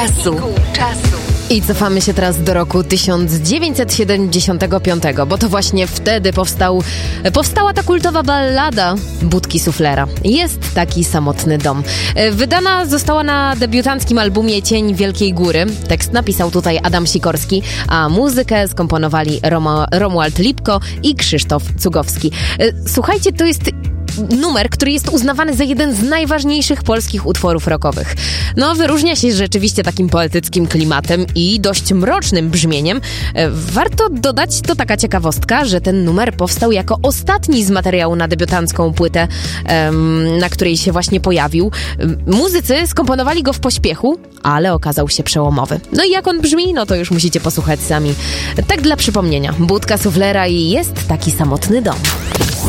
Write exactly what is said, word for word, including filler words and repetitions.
czasu. I cofamy się teraz do roku tysiąc dziewięćset siedemdziesiątego piątego, bo to właśnie wtedy powstał, powstała ta kultowa ballada Budki Suflera. Jest taki samotny dom. Wydana została na debiutanckim albumie Cień Wielkiej Góry. Tekst napisał tutaj Adam Sikorski, a muzykę skomponowali Romo, Romuald Lipko i Krzysztof Cugowski. Słuchajcie, to jest numer, który jest uznawany za jeden z najważniejszych polskich utworów rockowych. No, wyróżnia się rzeczywiście takim poetyckim klimatem i dość mrocznym brzmieniem. Warto dodać, to taka ciekawostka, że ten numer powstał jako ostatni z materiału na debiutancką płytę, na której się właśnie pojawił. Muzycy skomponowali go w pośpiechu, ale okazał się przełomowy. No i jak on brzmi, no to już musicie posłuchać sami. Tak dla przypomnienia, Budka Suflera i Jest taki samotny dom.